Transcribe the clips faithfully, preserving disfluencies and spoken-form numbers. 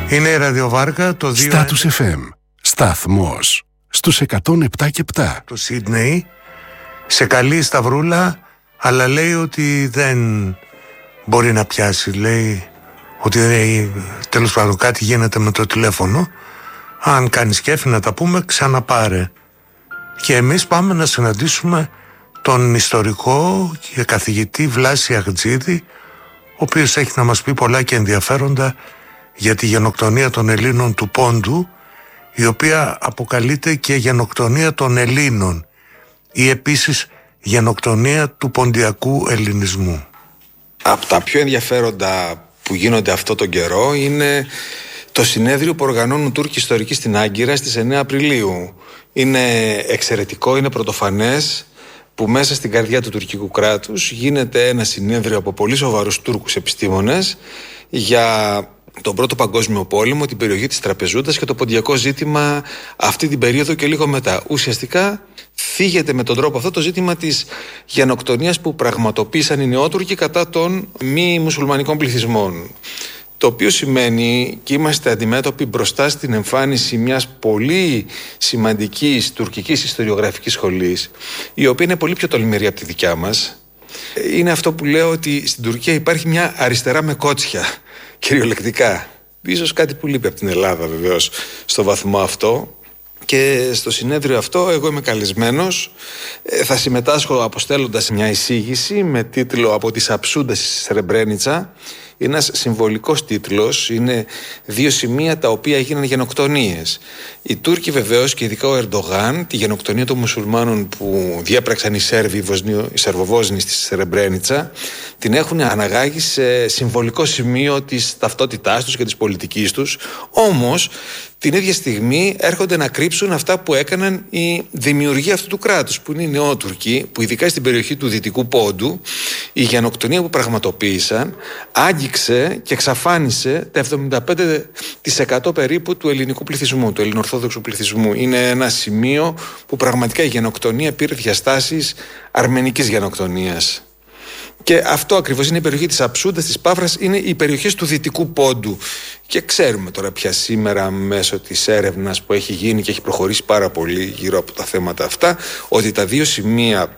Είναι η Ραδιοβάρκα το δύο. Στάτους εφ εμ. Σταθμός στους εκατόν επτά και επτά. Το Σίδνεϊ σε καλή σταυρούλα, αλλά λέει ότι δεν μπορεί να πιάσει. Λέει ότι τέλος πάντων κάτι γίνεται με το τηλέφωνο. Αν κάνεις κέφι να τα πούμε, ξαναπάρε. Και εμείς πάμε να συναντήσουμε τον ιστορικό και καθηγητή Βλάση Αχτζίδη, ο οποίος έχει να μας πει πολλά και ενδιαφέροντα για τη γενοκτονία των Ελλήνων του Πόντου, η οποία αποκαλείται και γενοκτονία των Ελλήνων ή επίσης γενοκτονία του ποντιακού ελληνισμού. Από τα πιο ενδιαφέροντα που γίνονται αυτό τον καιρό είναι το συνέδριο που οργανώνουν Τούρκοι ιστορικοί στην Άγκυρα στις εννέα Απριλίου. Είναι εξαιρετικό, είναι πρωτοφανές που μέσα στην καρδιά του τουρκικού κράτους γίνεται ένα συνέδριο από πολύ σοβαρούς Τούρκους επιστήμονες για τον Πρώτο Παγκόσμιο Πόλεμο, την περιοχή της Τραπεζούντας και το ποντιακό ζήτημα αυτή την περίοδο και λίγο μετά. Ουσιαστικά θίγεται με τον τρόπο αυτό το ζήτημα της γενοκτονίας που πραγματοποίησαν οι Νεότουρκοι κατά των μη μουσουλμανικών πληθυσμών. Το οποίο σημαίνει και είμαστε αντιμέτωποι μπροστά στην εμφάνιση μιας πολύ σημαντικής τουρκικής ιστοριογραφικής σχολής, η οποία είναι πολύ πιο τολμηρή από τη δικιά μας. Είναι αυτό που λέω ότι στην Τουρκία υπάρχει μια αριστερά με κότσια, κυριολεκτικά. Ίσως κάτι που λείπει από την Ελλάδα βεβαίως στο βαθμό αυτό. Και στο συνέδριο αυτό εγώ είμαι καλεσμένος. Θα συμμετάσχω αποστέλλοντας μια εισήγηση με τίτλο «Από τις Αψούντας στη Σρεμπρένιτσα». Είναι ένας συμβολικός τίτλος, είναι δύο σημεία τα οποία έγιναν γενοκτονίες. Οι Τούρκοι βεβαίως και ειδικά ο Ερντογάν, τη γενοκτονία των μουσουλμάνων που διέπραξαν οι Σέρβοι, οι Σερβοβόσνοι στη Σρεμπρένιτσα, την έχουν αναγάγει σε συμβολικό σημείο της ταυτότητάς τους και της πολιτικής τους. Όμως την ίδια στιγμή έρχονται να κρύψουν αυτά που έκαναν οι δημιουργοί αυτού του κράτους, που είναι οι Νεότουρκοι, που ειδικά στην περιοχή του Δυτικού Πόντου, η γενοκτονία που πραγματοποίησαν άγγιξε και εξαφάνισε τα εβδομήντα πέντε τοις εκατό περίπου του ελληνικού πληθυσμού, του ελληνοορθόδοξου πληθυσμού. Είναι ένα σημείο που πραγματικά η γενοκτονία πήρε διαστάσεις αρμενικής γενοκτονίας. Και αυτό ακριβώς είναι η περιοχή της Αψούντας, της Πάφρας, είναι οι περιοχές του Δυτικού Πόντου. Και ξέρουμε τώρα πια σήμερα μέσω της έρευνας που έχει γίνει και έχει προχωρήσει πάρα πολύ γύρω από τα θέματα αυτά, ότι τα δύο σημεία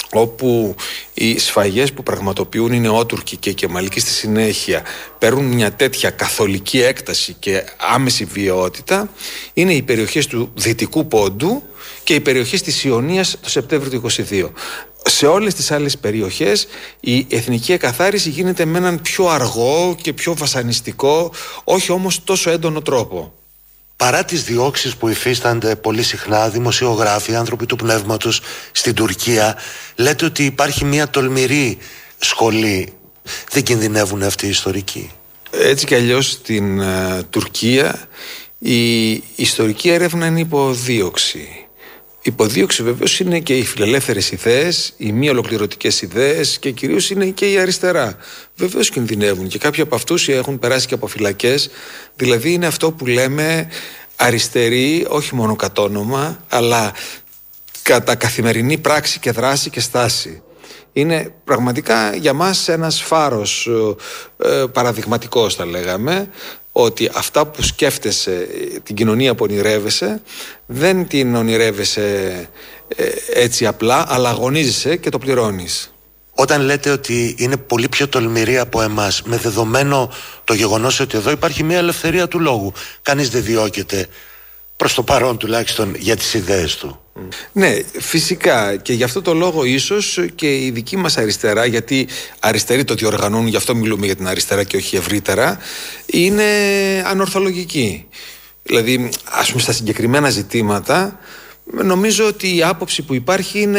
όπου οι σφαγές που πραγματοποιούν οι Νεότουρκοι και οι Κεμαλικοί στη συνέχεια παίρνουν μια τέτοια καθολική έκταση και άμεση βιαιότητα είναι οι περιοχές του Δυτικού Πόντου και οι περιοχές της Ιωνίας το Σεπτέμβριο του είκοσι δύο. Σε όλες τις άλλες περιοχές η εθνική εκαθάριση γίνεται με έναν πιο αργό και πιο βασανιστικό, όχι όμως τόσο έντονο τρόπο. Παρά τις διώξεις που υφίστανται πολύ συχνά δημοσιογράφοι, άνθρωποι του πνεύματος στην Τουρκία, λέτε ότι υπάρχει μια τολμηρή σχολή. Δεν κινδυνεύουν αυτοί οι ιστορικοί? Έτσι κι αλλιώς στην uh, Τουρκία η ιστορική έρευνα είναι υποδίωξη. Υποδίωξη βεβαίως είναι και οι φιλελεύθερες ιδέες, οι μη ολοκληρωτικές ιδέες και κυρίως είναι και η αριστερά. Βεβαίως κινδυνεύουν και κάποιοι από αυτούς έχουν περάσει και από φυλακές. Δηλαδή είναι αυτό που λέμε αριστερή, όχι μόνο κατ' όνομα, αλλά κατά καθημερινή πράξη και δράση και στάση. Είναι πραγματικά για μας ένας φάρος ε, παραδειγματικός θα λέγαμε, ότι αυτά που σκέφτεσαι, την κοινωνία που ονειρεύεσαι, δεν την ονειρεύεσαι ε, έτσι απλά, αλλά αγωνίζεσαι και το πληρώνεις. Όταν λέτε ότι είναι πολύ πιο τολμηροί από εμάς, με δεδομένο το γεγονός ότι εδώ υπάρχει μια ελευθερία του λόγου, κανείς δεν διώκεται, προς το παρόν τουλάχιστον, για τις ιδέες του. Ναι, φυσικά, και γι' αυτό το λόγο ίσως και η δική μας αριστερά, γιατί αριστεροί το διοργανώνουν, γι' αυτό μιλούμε για την αριστερά και όχι ευρύτερα, είναι ανορθολογική. Δηλαδή, ας πούμε, στα συγκεκριμένα ζητήματα νομίζω ότι η άποψη που υπάρχει είναι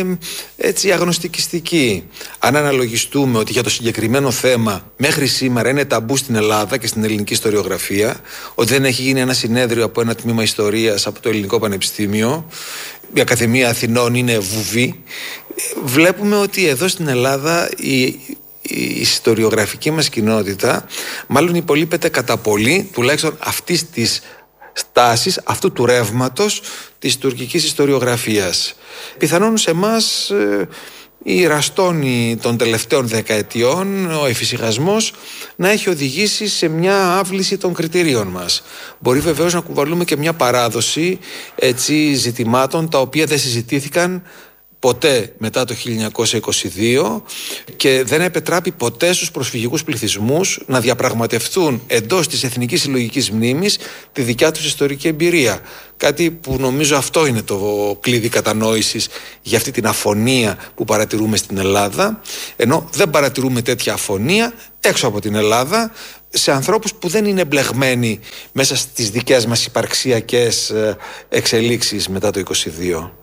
έτσι αγνωστικιστική. Αν αναλογιστούμε ότι για το συγκεκριμένο θέμα μέχρι σήμερα είναι ταμπού στην Ελλάδα και στην ελληνική ιστοριογραφία, ότι δεν έχει γίνει ένα συνέδριο από ένα τμήμα ιστορίας από το Ελληνικό Πανεπιστήμιο, η Ακαδημία Αθηνών είναι βουβή, βλέπουμε ότι εδώ στην Ελλάδα η, η ιστοριογραφική μας κοινότητα μάλλον υπολείπεται κατά πολύ, τουλάχιστον αυτής της στάσης, αυτού του ρεύματος της τουρκικής ιστοριογραφίας. Πιθανόν σε εμάς ε, η ραστόνη των τελευταίων δεκαετιών, ο εφησυχασμός, να έχει οδηγήσει σε μια άβληση των κριτηρίων μας. Μπορεί βεβαίως να κουβαλούμε και μια παράδοση έτσι, ζητημάτων τα οποία δεν συζητήθηκαν ποτέ μετά το χίλια εννιακόσια είκοσι δύο και δεν επετράπει ποτέ στους προσφυγικούς πληθυσμούς να διαπραγματευτούν εντός της εθνικής συλλογικής μνήμης τη δικιά τους ιστορική εμπειρία. Κάτι που νομίζω αυτό είναι το κλειδί κατανόησης για αυτή την αφωνία που παρατηρούμε στην Ελλάδα, ενώ δεν παρατηρούμε τέτοια αφωνία έξω από την Ελλάδα σε ανθρώπους που δεν είναι εμπλεγμένοι μέσα στις δικές μας υπαρξιακές εξελίξεις μετά το είκοσι δύο.